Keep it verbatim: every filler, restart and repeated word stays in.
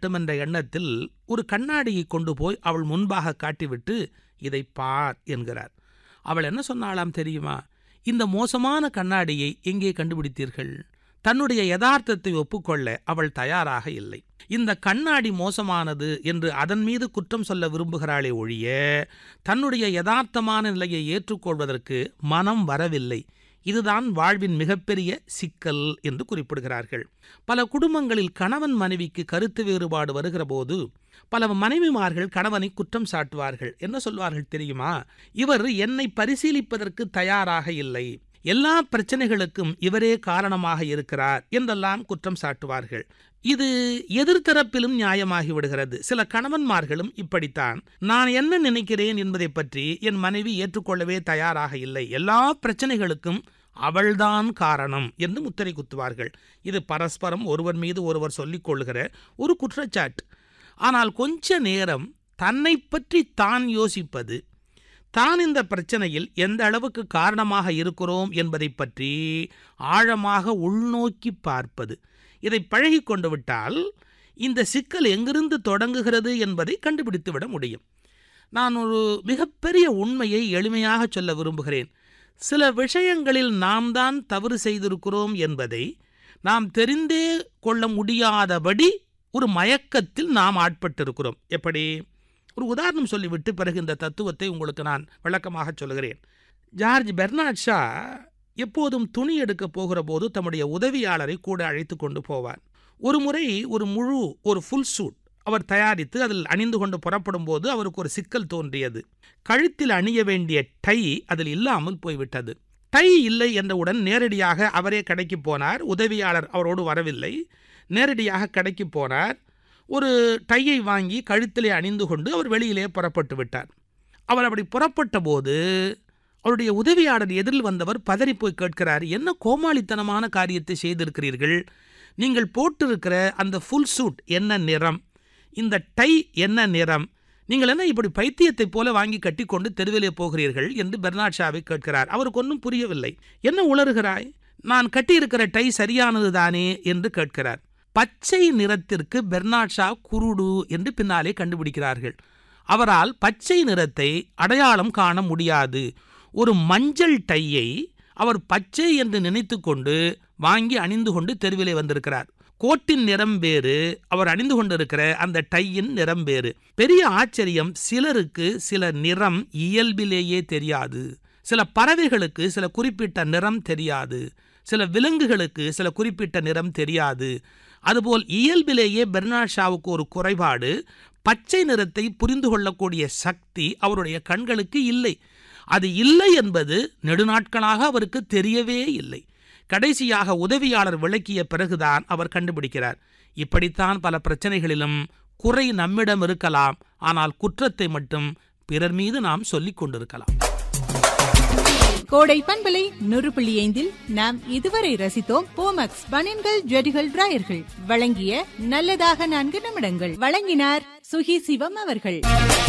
வேண்டும் என்ற எண்ணத்தில் ஒரு கண்ணாடியை கொண்டு போய் அவள் முன்பாக காட்டிவிட்டு இதை பார் என்கிறார். அவள் என்ன சொன்னாலாம் தெரியுமா? இந்த மோசமான கண்ணாடியை எங்கே கண்டுபிடித்தீர்கள்? தன்னுடைய யதார்த்தத்தை ஒப்புக்கொள்ள அவள் தயாராக இல்லை. இந்த கண்ணாடி மோசமானது என்று அதன் மீது குற்றம் சொல்ல விரும்புகிறாளே ஒழிய தன்னுடைய யதார்த்தமான நிலையை ஏற்றுக்கொள்வதற்கு மனம் வரவில்லை. இதுதான் வாழ்வின் மிகப்பெரிய சிக்கல் என்று குறிப்பிடுகிறார்கள். பல குடும்பங்களில் கணவன் மனைவிக்கு கருத்து வேறுபாடு வருகிற போது பல மனைவிமார்கள் கணவனை குற்றம் சாட்டுவார்கள். என்ன சொல்வார்கள் தெரியுமா? இவர் என்னை பரிசீலிப்பதற்கு தயாராக இல்லை, எல்லா பிரச்சனைகளுக்கும் இவரே காரணமாக இருக்கிறார் என்றெல்லாம் குற்றம் சாட்டுவார்கள். இது எதிர்த்தரப்பிலும் நியாயமாகி விடுகிறது. சில கணவன்மார்களும் இப்படித்தான். நான் என்ன நினைக்கிறேன் என்பதை பற்றி என் மனைவி ஏற்றுக்கொள்ளவே தயாராக இல்லை, எல்லா பிரச்சனைகளுக்கும் அவள்தான் காரணம் என்று முத்திரை குத்துவார்கள். இது பரஸ்பரம் ஒருவர் மீது ஒருவர் சொல்லிக் கொள்ளுகிற ஒரு குற்றச்சாட்டு. ஆனால் கொஞ்ச நேரம் தன்னை பற்றி தான் யோசிப்பது, தான் இந்த பிரச்சனையில் எந்த அளவுக்கு காரணமாக இருக்கிறோம் என்பதை பற்றி ஆழமாக உள்நோக்கி பார்ப்பது, இதை பழகி கொண்டு விட்டால் இந்த சிக்கல் எங்கிருந்து தொடங்குகிறது என்பதை கண்டுபிடித்து விட முடியும். நான் ஒரு மிகப்பெரிய உண்மையை எளிமையாக சொல்ல விரும்புகிறேன். சில விஷயங்களில் நாம் தான் தவறு செய்திருக்கிறோம் என்பதை நாம் தெரிந்தே கொள்ள முடியாதபடி ஒரு மயக்கத்தில் நாம் ஆட்பட்டிருக்கிறோம். எப்படி? ஒரு உதாரணம் சொல்லிவிட்டு பிறகு இந்த தத்துவத்தை உங்களுக்கு நான் விளக்கமாக சொல்கிறேன். ஜார்ஜ் பெர்னார்ட் ஷா எப்போதும் துணி எடுக்க போகிற போது தம்முடைய உதவியாளரை கூட அழைத்து கொண்டு போவார். ஒரு முறை ஒரு முழு ஒரு ஃபுல் சூட் அவர் தயாரித்து அதில் அணிந்து கொண்டு புறப்படும் போது அவருக்கு ஒரு சிக்கல் தோன்றியது. கழுத்தில் அணிய வேண்டிய டை அதில் இல்லாமல் போய்விட்டது. டை இல்லை என்றவுடன் நேரடியாக அவரே கடைக்கு போனார். உதவியாளர் அவரோடு வரவில்லை. நேரடியாக கடைக்கு போனார். ஒரு டையை வாங்கி கழுத்திலே அணிந்து கொண்டு அவர் வெளியிலே புறப்பட்டு விட்டார். அவர் அப்படி புறப்பட்ட போது அவருடைய உதவியாளர் எதிரில் வந்தவர் பதறி போய் கேட்கிறார், என்ன கோமாளித்தனமான காரியத்தை செய்திருக்கிறீர்கள்? நீங்கள் போட்டிருக்கிற அந்த ஃபுல் சூட் என்ன நிறம்? இந்த டை என்ன நிறம்? நீங்கள் என்ன இப்படி பைத்தியத்தை போல வாங்கி கட்டி கொண்டு தெருவிலே போகிறீர்கள் என்று பெர்னார்ட் ஷாவை கேட்கிறார். அவருக்கு ஒன்றும் புரியவில்லை. என்ன உளறுகிறாய்? நான் கட்டியிருக்கிற டை சரியானது தானே என்று கேட்கிறார். பச்சை நிறத்திற்கு பெர்னார்ட் ஷா குருடு என்று பின்னாலே கண்டுபிடிக்கிறார்கள். அவரால் பச்சை நிறத்தை அடையாளம் காண முடியாது. ஒரு மஞ்சள் டையை அவர் பச்சை என்று நினைத்து கொண்டு வாங்கி அணிந்து கொண்டு தெருவிலே வந்திருக்கிறார். கோட்டின் நிறம் வேறு, அவர் அணிந்து கொண்டிருக்கிற அந்த டையின் நிறம் வேறு. பெரிய ஆச்சரியம், சிலருக்கு சில நிறம் இயல்பிலேயே தெரியாது. சில பறவைகளுக்கு சில குறிப்பிட்ட நிறம் தெரியாது. சில விலங்குகளுக்கு சில குறிப்பிட்ட நிறம் தெரியாது. அதுபோல் இயல்பிலேயே பெர்னார்ட் ஷாவுக்கு ஒரு குறைபாடு, பச்சை நிறத்தை புரிந்து கொள்ளக்கூடிய சக்தி அவருடைய கண்களுக்கு இல்லை. அது இல்லை என்பது நெடுநாட்களாக அவருக்கு தெரியவே இல்லை. கடைசியாக உதவியாளர் விளக்கிய பிறகுதான் அவர் கண்டுபிடிக்கிறார். இப்படித்தான் பல பிரச்சனைகளிலும் குறை நம்மிடம் இருக்கலாம், ஆனால் குற்றத்தை மட்டும் பிறர் மீது நாம் சொல்லிக் கொண்டிருக்கலாம். கோடை பண்பலை நூறு புள்ளி ஐந்தில் நாம் இதுவரை ரசித்தோம் போமக்ஸ் பனியன்கள் ஜெடிகள் டிராயர்கள் வழங்கிய நல்லதாக நான்கு நிமிடங்கள். வழங்கினார் சுகி சிவம் அவர்கள்.